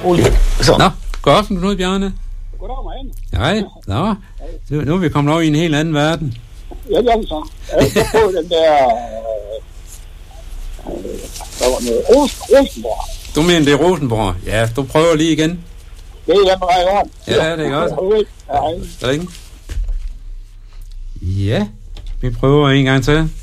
Rolig. Så. Nå, god aften, Knud Bjarne. Goddag, Marianne. Hej. Nå, nu er vi kommet over i en helt anden verden. Ja, det er det så. Jeg prøvede den der... der var noget Rosenborg. Du mener, det er Rosenborg? Ja, du prøver lige igen. Det er meget i orden. Ja, det er godt. Ja, Ja, vi prøver en gang til.